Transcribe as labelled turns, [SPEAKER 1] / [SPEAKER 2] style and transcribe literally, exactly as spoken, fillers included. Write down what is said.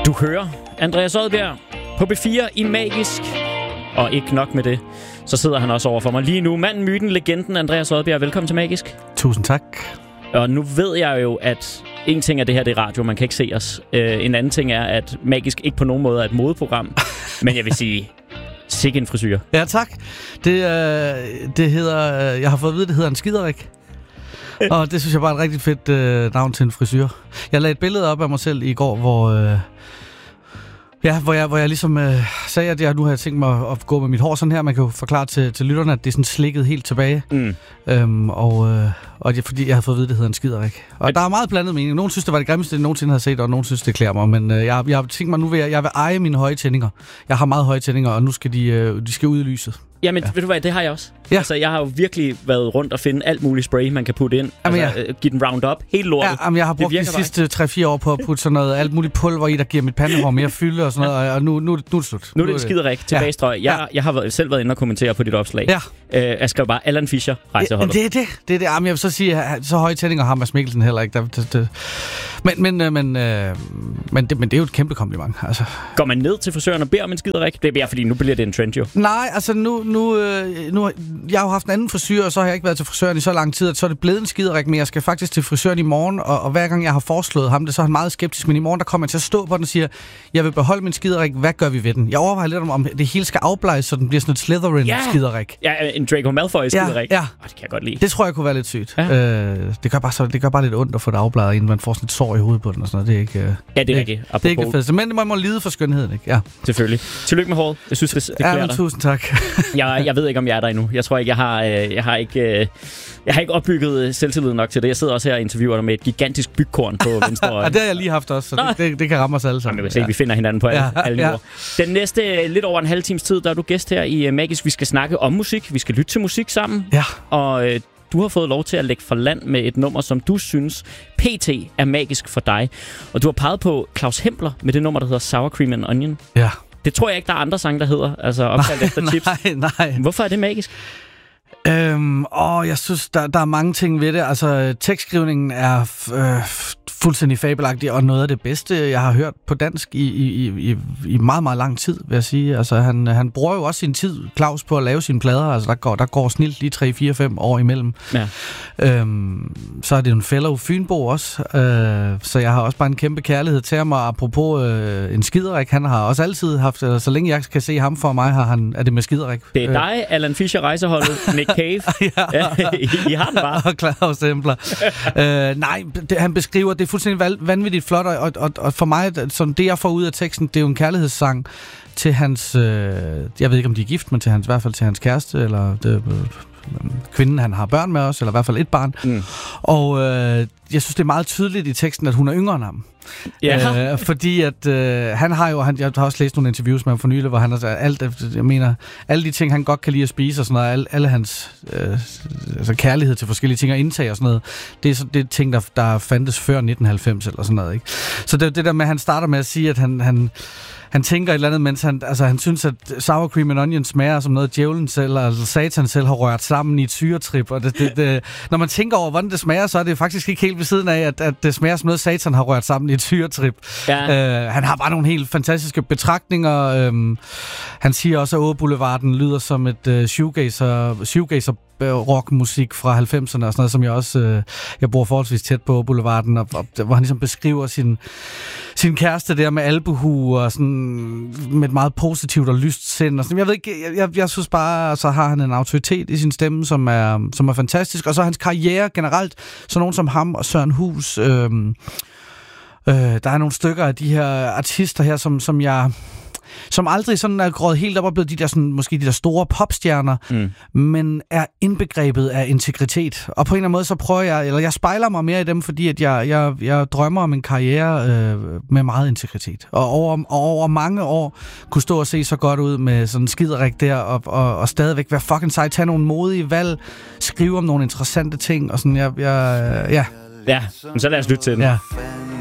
[SPEAKER 1] Du hører Andreas Odbjerg på B fire i Magisk. Og ikke nok med det, så sidder han også over for mig lige nu. Manden, myten, legenden Andreas Odbjerg. Velkommen til Magisk.
[SPEAKER 2] Tusind tak.
[SPEAKER 1] Og nu ved jeg jo, at en ting er det her, det er radio, man kan ikke se os. Øh, en anden ting er, at Magisk ikke på nogen måde er et modeprogram. Men jeg vil sige, sikke en frisyr.
[SPEAKER 2] Ja, tak. Det, øh, det hedder, øh, jeg har fået at vide, det hedder en skiderik. Og det synes jeg bare er et rigtig fedt øh, navn til en frisyr. Jeg lagde et billede op af mig selv i går, hvor... Øh, Ja, hvor jeg, hvor jeg ligesom øh, sagde, at jeg nu har tænkt mig at, at gå med mit hår sådan her. Man kan jo forklare til, til lytterne, at det er sådan slikket helt tilbage. Mm. Øhm, og øh, og det er fordi, jeg har fået at vide, at det hedder en skiderik. Og der er meget blandet mening. Nogen synes, det var det grimmeste, jeg nogensinde har set, og nogen synes, det klæder mig. Men øh, jeg, jeg har tænkt mig, nu vil jeg, jeg vil eje mine høje tændinger. Jeg har meget høje tændinger, og nu skal de, øh, de skal ud i lyset.
[SPEAKER 1] Jamen,
[SPEAKER 2] ja.
[SPEAKER 1] Ved du hvad, det har jeg også.
[SPEAKER 2] Ja.
[SPEAKER 1] Altså, jeg har jo virkelig været rundt og finde alt muligt spray, man kan putte ind.
[SPEAKER 2] Jamen,
[SPEAKER 1] altså,
[SPEAKER 2] ja.
[SPEAKER 1] give den Roundup. Helt lortet.
[SPEAKER 2] Ja, jamen, jeg har brugt de sidste tre fire år på at putte sådan noget, alt muligt pulver i, der giver mit pandehår mere fylde og sådan noget. Og nu, nu, nu er det slut.
[SPEAKER 1] Nu er det en skiderik tilbagestrøg. Ja. Jeg, jeg har været, selv været inde og kommentere på dit opslag.
[SPEAKER 2] Ja.
[SPEAKER 1] Øh, jeg skrev bare Allan Fischer, rejseholdet.
[SPEAKER 2] Ja, det er det. det, er det. Jamen, jeg vil så sige, at så høje tændinger har Mads Mikkelsen heller ikke. Det, det, det. Men, men, øh, men, øh, men, det, men det er jo et kæmpe kompliment. Altså.
[SPEAKER 1] Går man ned til frisøren og beder om en skiderik? Det er bare fordi, nu bliver det en trend jo.
[SPEAKER 2] Nej, altså nu... nu, øh, nu jeg har jo haft en anden frisyr, og så har jeg ikke været til frisøren i så lang tid, at så er det blevet en skiderik, men jeg skal faktisk til frisøren i morgen, og, og hver gang jeg har foreslået ham det, så er han meget skeptisk, men i morgen der kommer jeg til at stå på den og siger, jeg vil beholde min skiderik, hvad gør vi ved den? Jeg overvejer lidt om, om det hele skal afbleges, så den bliver sådan et Slytherin-skiderik.
[SPEAKER 1] Ja, en Draco Malfoy-skiderik.
[SPEAKER 2] Ja, ja.
[SPEAKER 1] Oh, det kan jeg godt lide.
[SPEAKER 2] Det tror jeg kunne være lidt sygt. Ja. Øh, det, gør bare så, det gør bare lidt ondt at få det afbleget, inden man får sådan et sår i hovedet på den og sådan noget. Det er ikke, øh,
[SPEAKER 1] ja, det er rigtigt.
[SPEAKER 2] Det er ikke det fedeste, men man må lide for skønheden, ikke? Ja.
[SPEAKER 1] Selvfølgelig. Tillykke med håret. Jeg synes, det, det klæder
[SPEAKER 2] ja,
[SPEAKER 1] dig.
[SPEAKER 2] Tusind tak.
[SPEAKER 1] jeg, jeg ved ikke, om jeg er der endnu. Jeg tror ikke, jeg har, øh, jeg har ikke, øh, jeg har ikke opbygget selvtillid nok til det. Jeg sidder også her og interviewer dig med et gigantisk bygkorn på venstre øje.
[SPEAKER 2] Ja, det har jeg lige haft også, så det, det, det kan ramme os alle sammen.
[SPEAKER 1] Jamen, jeg vil se, ja. Vi finder hinanden på alle,
[SPEAKER 2] ja,
[SPEAKER 1] alle niveauer. Ja. Den næste lidt over en halv times tid, der er du gæst her i Magisk. Vi skal snakke om musik. Vi skal lytte til musik sammen.
[SPEAKER 2] Ja.
[SPEAKER 1] Og øh, du har fået lov til at lægge for land med et nummer, som du synes P T er magisk for dig. Og du har peget på Claus Hempler med det nummer, der hedder Sour Cream and Onion.
[SPEAKER 2] Ja.
[SPEAKER 1] Det tror jeg ikke, der er andre sange, der hedder. Altså opkaldt efter chips.
[SPEAKER 2] Nej, nej.
[SPEAKER 1] Hvorfor er det magisk?
[SPEAKER 2] Øhm, åh, jeg synes, der, der er mange ting ved det. Altså, tekstskrivningen er f- øh, fuldstændig fabelagtig, og noget af det bedste, jeg har hørt på dansk i, i, i, i meget, meget lang tid, vil jeg sige. Altså, han, han bruger jo også sin tid, Claus, på at lave sine plader. Altså, der går, der går snilt lige tre, fire, fem år imellem. Ja. Øhm, så er det en fellow Fynbo også. Øh, så jeg har også bare en kæmpe kærlighed til ham, og apropos øh, en skiderik, han har også altid haft, eller så længe jeg kan se ham for mig, har han, er det med skiderik.
[SPEAKER 1] Det er dig, Allan Fischer, rejseholdet, Nick Cave. ja. Ja, I, I har den bare.
[SPEAKER 2] Og Claus Hempler. øh, nej, det, han beskriver, det er fuldstændig vanvittigt flot, og, og, og for mig, sådan, det jeg får ud af teksten, det er jo en kærlighedssang til hans, øh, jeg ved ikke om de er gift, men til hans, i hvert fald til hans kæreste, eller det, øh, kvinden, han har børn med os, eller i hvert fald et barn. Mm. Og øh, jeg synes, det er meget tydeligt i teksten, at hun er yngre end ham. Ja. Øh, fordi at øh, han har jo, han, jeg har også læst nogle interviews med ham for nylig, hvor han har alt, jeg mener, alle de ting, han godt kan lide at spise og sådan noget, alle, alle hans øh, altså kærlighed til forskellige ting og indtag og sådan noget, det er, så, det er ting, der, der fandtes før nitten halvfems eller sådan noget, ikke? Så det er det der med, at han starter med at sige, at han, han Han tænker et eller andet, mens han, altså, han synes, at sour cream and onion smager som noget, djævlen selv, eller satan selv har rørt sammen i et syretrip. Og det, det, det, når man tænker over, hvordan det smager, så er det faktisk ikke helt ved siden af, at, at det smager som noget, satan har rørt sammen i et syretrip. Ja. Øh, han har bare nogle helt fantastiske betragtninger. Øhm, han siger også, at Åge Boulevarden lyder som et uh, shoegazer, shoegazer rockmusik fra halvfemserne og sådan noget, som jeg også øh, jeg bor forholdsvis tæt på Boulevarden, og, og, hvor han ligesom beskriver sin, sin kæreste der med albuehue og sådan med et meget positivt og lyst sind og sådan. Jeg ved ikke, jeg, jeg, jeg synes bare, så har han en autoritet i sin stemme, som er, som er fantastisk, og så hans karriere generelt, så nogen som ham og Søren Hus, øh, øh, der er nogle stykker af de her artister her, som, som jeg som aldrig sådan er gået helt op og blevet de der sådan, måske de der store popstjerner, mm. men er indbegrebet af integritet. Og på en eller anden måde, så prøver jeg, eller jeg spejler mig mere i dem, fordi at jeg, jeg, jeg drømmer om en karriere øh, med meget integritet. Og over, og over mange år kunne stå og se så godt ud med sådan en skiderik der, og, og, og stadigvæk være fucking sej, tage nogle modige valg, skrive om nogle interessante ting, og sådan, jeg, jeg ja.
[SPEAKER 1] Ja, men så lad os lytte til den.
[SPEAKER 2] Ja.